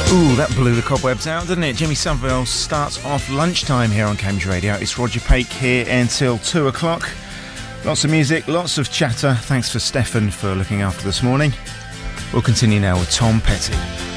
Ooh, that blew the cobwebs out, didn't it? Jimmy Savile starts off lunchtime here on Cambridge Radio. It's Roger Pake here until 2 o'clock. Lots of music, lots of chatter. Thanks for Stefan for looking after this morning. We'll continue now with Tom Petty.